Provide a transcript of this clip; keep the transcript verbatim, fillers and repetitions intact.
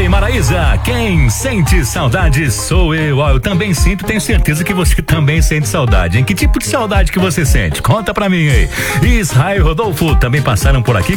Olha, Maraísa, quem sente saudade sou eu. Ó, eu também sinto, tenho certeza que você também sente saudade, hein? Que tipo de saudade que você sente? Conta pra mim aí. Israel e Rodolfo também passaram por aqui.